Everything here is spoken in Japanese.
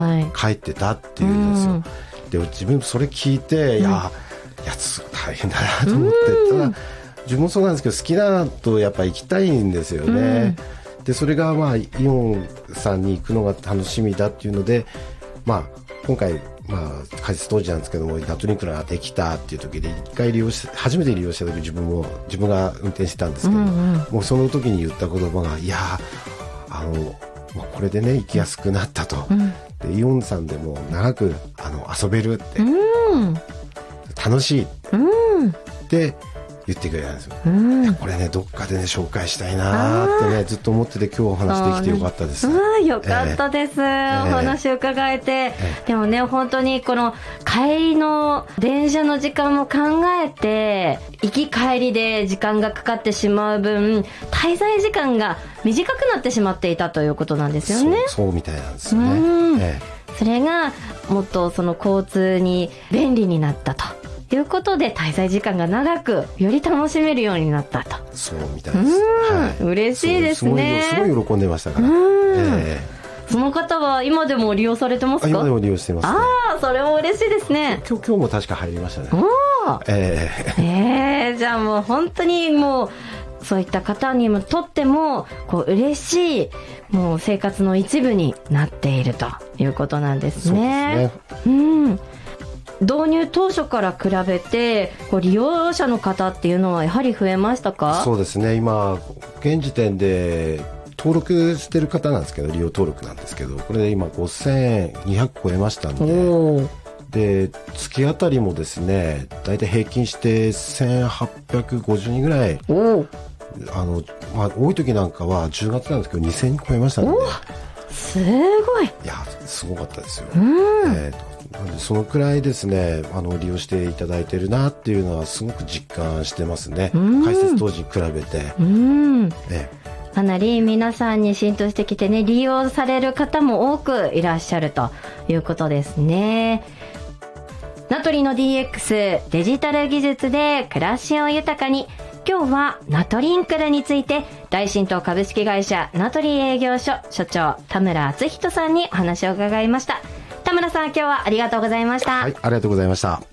帰ってたっていうんですよ。で自分それ聞いて、いや大変だなと思ってたら、自分もそうなんですけど好きだとやっぱ行きたいんですよね。でそれがイオンさんに行くのが楽しみだっていうので、今回開設当時なんですけども、ナトリンクができたっていう時で初めて利用した時自分が運転してたんですけど、もうその時に言った言葉が、いやこれでね行きやすくなったと、でイオンさんでも長く遊べるって、楽しいって言ってくれたんですよ。これねどっかでね紹介したいなってねずっと思ってて、今日お話できてよかったです。 よかったです、お話を伺えて。でもね本当にこの帰りの電車の時間も考えて、行き帰りで時間がかかってしまう分滞在時間が短くなってしまっていたということなんですよね。 そうみたいなんですよね。 それがもっとその交通に便利になったということで、滞在時間が長くより楽しめるようになったと。 そうみたいです。 嬉しいですね。 すごい喜んでましたから。 その方は今でも利用されてますか？ 今でも利用してますね。 それも嬉しいですね。 今日も確か入りましたね。じゃあもう本当にもうそういった方にもとっても嬉しいもう生活の一部になっているということなんですね。導入当初から比べて利用者の方っていうのはやはり増えましたか？ そうですね、今現時点で登録してる方なんですけど、利用登録なんですけど、これで今5200超えましたんで、月あたりもですねだいたい平均して1850人ぐらい、多い時なんかは10月なんですけど2000人超えましたので、 すごい。 いやすごかったですよ。なんでそのくらいですね利用していただいてるなっていうのはすごく実感してますね。開設当時に比べてかなり皆さんに浸透してきてね、利用される方も多くいらっしゃるということですね。ナトリの DX デジタル技術で暮らしを豊かに、今日はナトリンクルについて大新東株式会社ナトリ営業所所長田村敦人さんにお話を伺いました。田村さん、今日はありがとうございました。 はい、ありがとうございました。